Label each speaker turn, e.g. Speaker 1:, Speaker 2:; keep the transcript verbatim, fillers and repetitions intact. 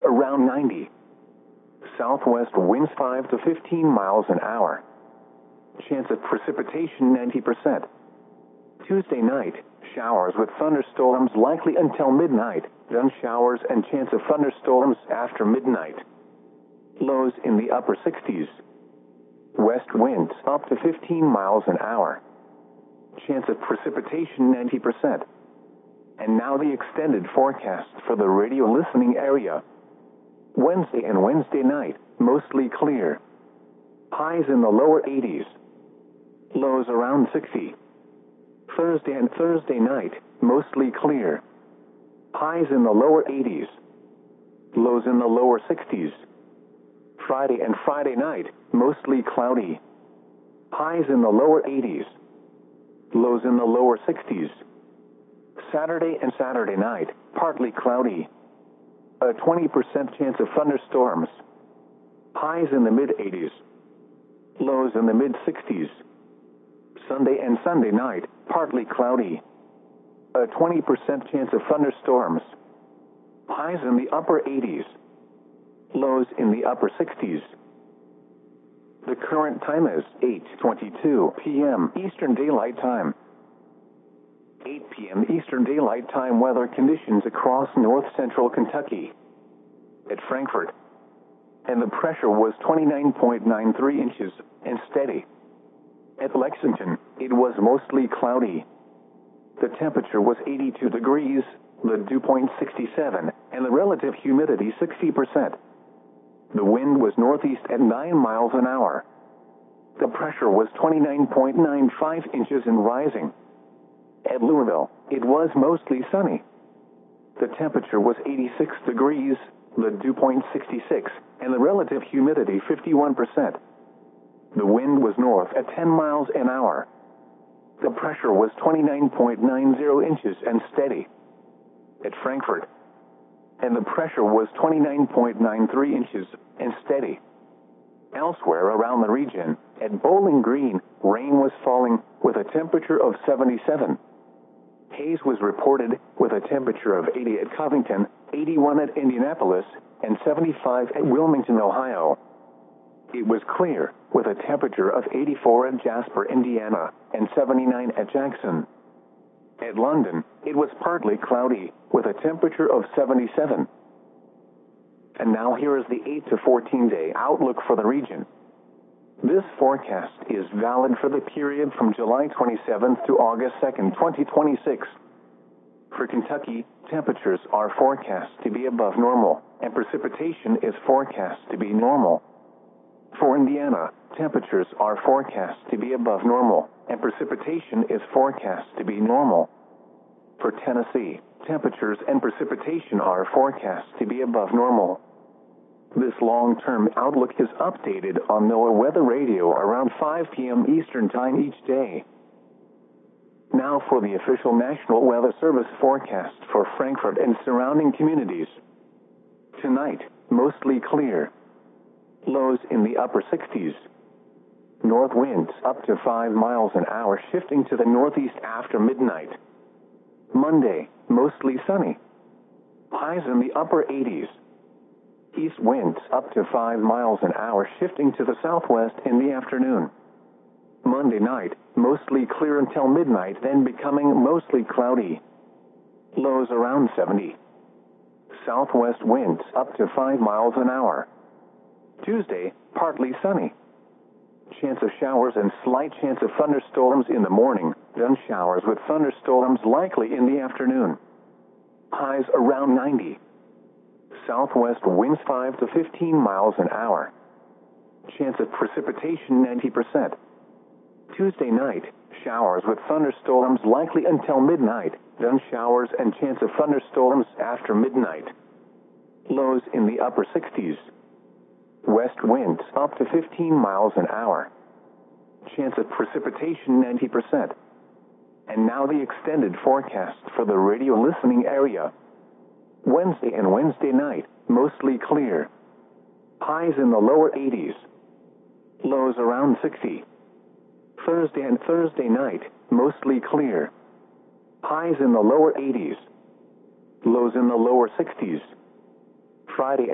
Speaker 1: around ninety. Southwest winds five to fifteen miles an hour. Chance of precipitation ninety percent. Tuesday night, showers with thunderstorms likely until midnight, then showers and chance of thunderstorms after midnight. Lows in the upper sixties. West winds up to fifteen miles an hour. Chance of precipitation ninety percent. And now the extended forecast for the radio listening area. Wednesday and Wednesday night, mostly clear. Highs in the lower eighties. Lows around sixty. Thursday and Thursday night, mostly clear. Highs in the lower eighties. Lows in the lower sixties. Friday and Friday night, mostly cloudy. Highs in the lower eighties. Lows in the lower sixties. Saturday and Saturday night, partly cloudy. A twenty percent chance of thunderstorms. Highs in the mid-eighties. Lows in the mid-sixties. Sunday and Sunday night, partly cloudy. A twenty percent chance of thunderstorms. Highs in the upper eighties. Lows in the upper sixties. The current time is eight twenty-two p m Eastern Daylight Time. eight p m Eastern Daylight Time weather conditions across north-central Kentucky. At Frankfort, and the pressure was twenty-nine point nine three inches and steady. At Lexington, it was mostly cloudy. The temperature was eighty-two degrees, the dew point sixty-seven, and the relative humidity sixty percent. The wind was northeast at nine miles an hour. The pressure was twenty-nine point nine five inches and rising. At Louisville, it was mostly sunny. The temperature was eighty-six degrees, the dew point sixty-six, and the relative humidity fifty-one percent. The wind was north at ten miles an hour. The pressure was twenty-nine point nine zero inches and steady. At Frankfort, and the pressure was twenty-nine point nine three inches and steady. Elsewhere around the region, at Bowling Green, rain was falling with a temperature of seventy-seven. Haze was reported with a temperature of eighty at Covington, eighty-one at Indianapolis, and seventy-five at Wilmington, Ohio. It was clear with a temperature of eighty-four at Jasper, Indiana, and seventy-nine at Jackson. At London, it was partly cloudy with a temperature of seventy-seven. And now here is the eight to fourteen day outlook for the region. This forecast is valid for the period from July twenty-seventh to August second, twenty twenty-six. For Kentucky, temperatures are forecast to be above normal, and precipitation is forecast to be normal. For Indiana, temperatures are forecast to be above normal, and precipitation is forecast to be normal. For Tennessee, temperatures and precipitation are forecast to be above normal. This long-term outlook is updated on NOAA Weather Radio around five p m Eastern Time each day. Now for the official National Weather Service forecast for Frankfort and surrounding communities. Tonight, mostly clear. Lows in the upper sixties. North winds up to five miles an hour shifting to the northeast after midnight. Monday, mostly sunny. Highs in the upper eighties. East winds up to five miles an hour shifting to the southwest in the afternoon. Monday night, mostly clear until midnight, then becoming mostly cloudy. Lows around seventy. Southwest winds up to five miles an hour. Tuesday, partly sunny. Chance of showers and slight chance of thunderstorms in the morning, then showers with thunderstorms likely in the afternoon. Highs around ninety. Southwest winds five to fifteen miles an hour. Chance of precipitation ninety percent. Tuesday night, showers with thunderstorms likely until midnight, then showers and chance of thunderstorms after midnight. Lows in the upper sixties. West winds up to fifteen miles an hour. Chance of precipitation ninety percent. And now the extended forecast for the radio listening area. Wednesday and Wednesday night, mostly clear. Highs in the lower eighties. Lows around sixty. Thursday and Thursday night, mostly clear. Highs in the lower eighties. Lows in the lower sixties. Friday